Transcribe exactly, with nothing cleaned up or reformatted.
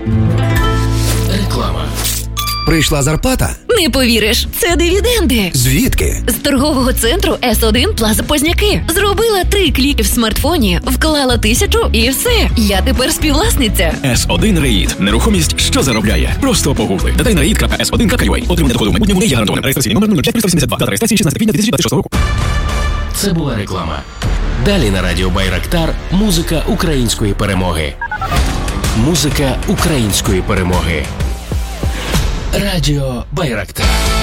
Реклама. Прийшла зарплата? Не повіриш, це дивіденди. Звідки? З торгового центру ес один Плаза Позняки. Зробила три кліки в смартфоні, вклала тисячу і все. Я тепер співвласниця. ес один Реїд. Нерухомість, що заробляє. Просто погугли. Детальна реїд крапка ес один крапка ю а. Отримання доходу в майбутньому не є гарантованим. Реєстраційний номер нуль п'ять триста вісімдесят два. Дата реєстрації шістнадцяте квітня дві тисячі двадцять шостого року. Це була реклама. Далі на радіо Байрактар музика української перемоги. Музика української перемоги. Радіо Байрактар.